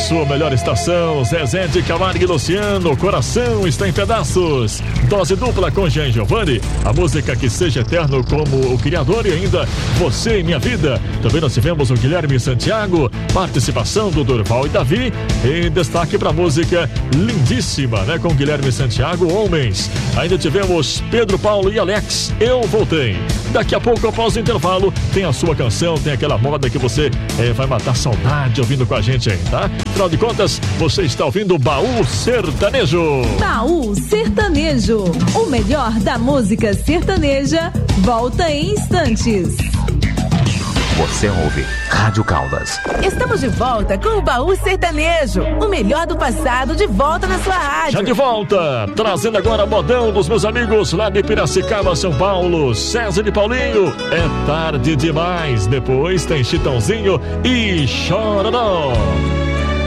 sua melhor estação, Zezé de Camargo e Luciano, coração está em pedaços. Dose dupla com Jean Giovanni, a música que seja eterno como o Criador, e ainda Você e Minha Vida. Também nós tivemos o Guilherme Santiago, participação do Durval e Davi, em destaque para a música lindíssima, né, com Guilherme Santiago, Homens. Ainda tivemos Pedro Paulo e Alex, Eu Voltei. Daqui a pouco, após o intervalo, tem a sua canção, tem aquela moda que você vai matar saudade ouvindo com a gente aí, tá? Afinal de contas, você está ouvindo o Baú Sertanejo. Baú Sertanejo, o melhor da música sertaneja, volta em instantes. Você ouve Rádio Caldas. Estamos de volta com o Baú Sertanejo, o melhor do passado de volta na sua rádio. Já de volta, trazendo agora modão dos meus amigos lá de Piracicaba, São Paulo, César e Paulinho. É tarde demais, depois tem Chitãozinho e Chororó.